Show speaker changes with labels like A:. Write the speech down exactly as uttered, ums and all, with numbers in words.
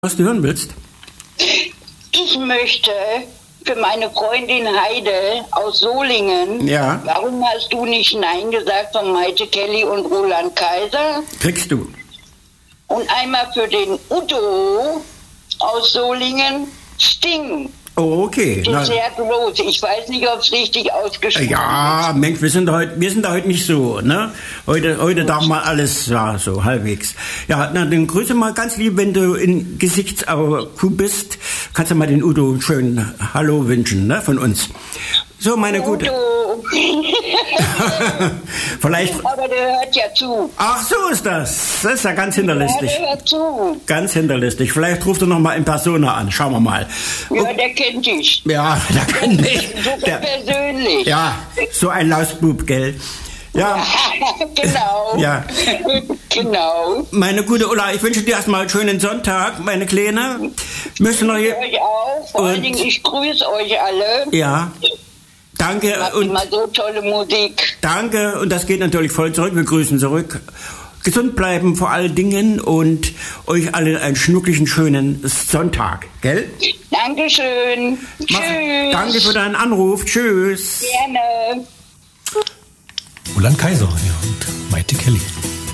A: Was du hören willst?
B: Ich möchte für meine Freundin Heide aus Solingen,
A: Ja.
B: warum hast du nicht Nein gesagt von Maite Kelly und Roland Kaiser?
A: Kriegst du.
B: Und einmal für den Udo aus Solingen, Sting.
A: Oh, okay. Na,
B: Sehr groß. Ich weiß nicht, ob es richtig ausgesprochen ist.
A: ja, Mensch, wir sind heute, wir sind da heute nicht so, ne? Heute, heute darf mal alles, ja, so halbwegs. Ja, na, dann grüße mal ganz lieb, wenn du in Gesichtsauge bist, kannst du mal den Udo einen schönen Hallo wünschen, ne, von uns. So, meine gute.
B: Udo.
A: Vielleicht.
B: Aber der hört ja zu.
A: Ach, so ist das. Das ist ja ganz hinterlistig.
B: Ja, der hört zu.
A: Ganz hinterlistig. Vielleicht ruft er noch mal in Persona an. Schauen wir mal.
B: Ja, der kennt dich.
A: Ja, der kennt mich.
B: Sogar
A: Der,
B: persönlich.
A: ja, so ein Lausbub, gell? Ja,
B: Genau.
A: Ja.
B: Genau.
A: meine gute Ulla, ich wünsche dir erstmal einen schönen Sonntag, meine Kleine. Müssen noch hier.
B: Euch auch. Vor allen
A: Und-
B: Dingen, ich grüße euch alle.
A: Ja. Danke
B: Macht
A: und
B: immer so tolle Musik.
A: danke und das geht natürlich voll zurück. Wir grüßen zurück. Gesund bleiben vor allen Dingen und euch alle einen schnucklichen, schönen Sonntag, gell?
B: Dankeschön.
A: Mach-
B: Tschüss.
A: Danke für deinen Anruf. Tschüss.
B: Gerne.
C: Roland Kaiser ja, und Maite Kelly.